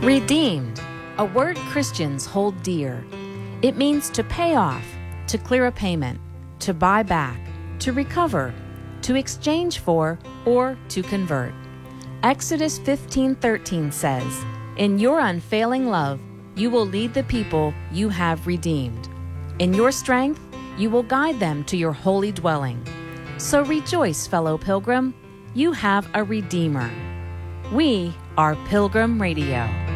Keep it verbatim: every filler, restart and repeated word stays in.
Redeemed, a word Christians hold dear. It means to pay off, to clear a payment, to buy back, to recover, to exchange for, or to convert. Exodus fifteen thirteen says, "In your unfailing love, you will lead the people you have redeemed. In your strength, you will guide them to your holy dwelling." So rejoice, fellow pilgrim, you have a Redeemer. We are Pilgrim Radio.